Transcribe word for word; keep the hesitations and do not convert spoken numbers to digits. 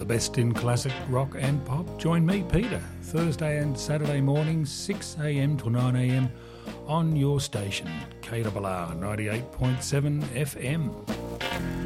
the best in classic rock and pop. Join me, Peter, Thursday and Saturday mornings, six a m to nine a m on your station, K R R ninety-eight point seven F M.